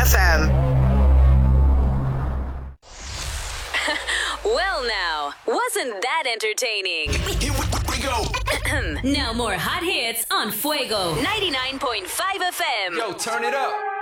FM. Well, now, wasn't that entertaining? Here we go. Now more hot hits on Fuego 99.5 FM. Yo, turn it up.